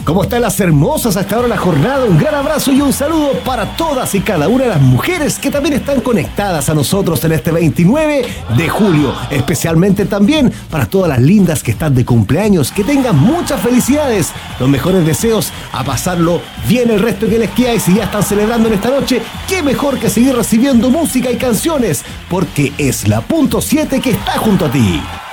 ¿Cómo están las hermosas hasta ahora la jornada? Un gran abrazo y un saludo para todas y cada una de las mujeres que también están conectadas a nosotros en este 29 de julio. Especialmente también para todas las lindas que están de cumpleaños. Que tengan muchas felicidades. Los mejores deseos a pasarlo bien el resto que les queda. Y si ya están celebrando en esta noche, qué mejor que seguir recibiendo música y canciones. Porque es la Punto 7 que está junto a ti.